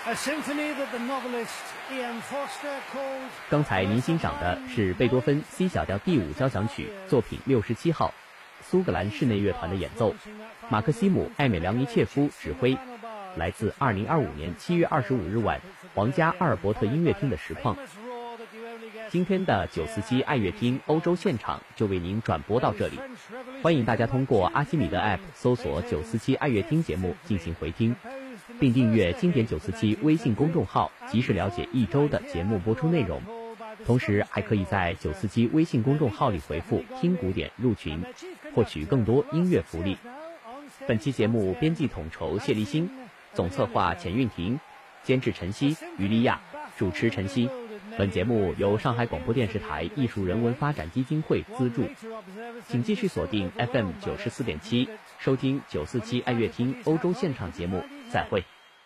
刚才您欣赏的是贝多芬 C 小调第5交响曲作品67号，苏格兰室内乐团的演奏，马克西姆·艾美良尼切夫指挥，来自2025年7月25日晚皇家阿尔伯特音乐厅的实况。今天的947爱乐厅欧洲现场就为您转播到这里，欢迎大家通过阿基米德 App 搜索947爱乐厅节目进行回听，并订阅经典947微信公众号，及时了解一周的节目播出内容。同时还可以在947微信公众号里回复听古典入群，获取更多音乐福利。本期节目编辑统筹谢立新，总策划钱运婷，监制陈曦、于丽亚，主持陈曦。本节目由上海广播电视台艺术人文发展基金会资助，请继续锁定 FM 94.7，收听947爱乐厅欧洲现场节目，再会。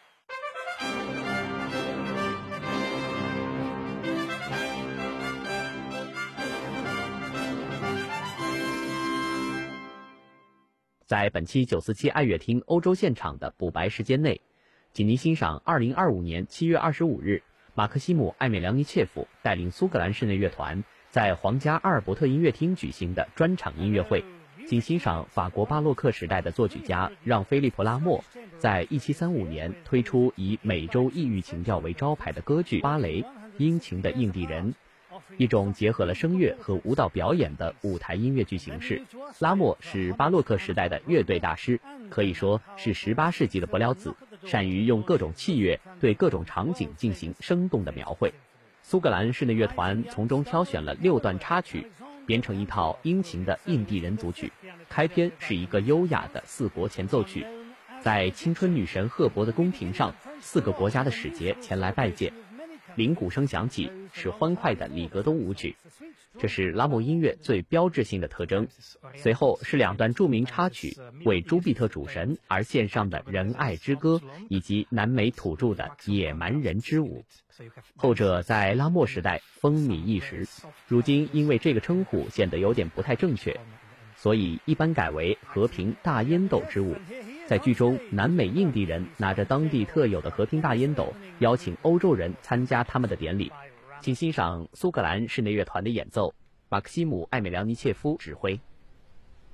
在本期947爱乐厅欧洲现场的补白时间内，请您欣赏2025年7月25日马克西姆·艾美良尼切夫带领苏格兰室内乐团在皇家阿尔伯特音乐厅举行的专场音乐会，请欣赏法国巴洛克时代的作曲家让·菲利普·拉莫在1735年推出以美洲异域情调为招牌的歌剧芭蕾《殷勤的印地人》，一种结合了声乐和舞蹈表演的舞台音乐剧形式。拉莫是巴洛克时代的乐队大师，可以说是18世纪的不了子，善于用各种器乐对各种场景进行生动的描绘。苏格兰室内乐团从中挑选了6段插曲，编成一套殷勤的印地人组曲。开篇是一个优雅的4国前奏曲，在青春女神赫伯的宫廷上，4个国家的使节前来拜见，铃鼓声响起，是欢快的里格多舞曲，这是拉莫音乐最标志性的特征。随后是2段著名插曲，为朱庇特主神而献上的仁爱之歌，以及南美土著的野蛮人之舞。后者在拉莫时代风靡一时，如今因为这个称呼显得有点不太正确，所以一般改为和平大烟斗之舞。在剧中，南美印地人拿着当地特有的和平大烟斗，邀请欧洲人参加他们的典礼。请欣赏苏格兰室内乐团的演奏，马克西姆·艾美良尼切夫指挥。